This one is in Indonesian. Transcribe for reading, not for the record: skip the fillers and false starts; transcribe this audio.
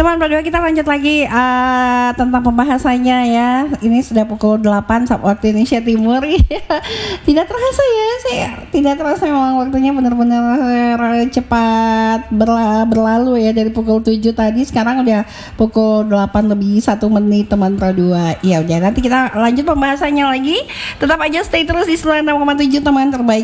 Teman berdua kita lanjut lagi tentang pembahasannya ya. Ini sudah pukul 8 waktu Indonesia Timur. Tidak terasa ya, saya tidak terasa memang waktunya benar-benar cepat berlalu ya, dari pukul 7 tadi sekarang udah pukul 8 lebih 1 menit teman berdua. Ya udah, nanti kita lanjut pembahasannya lagi. Tetap aja stay terus di 96,7 teman terbaik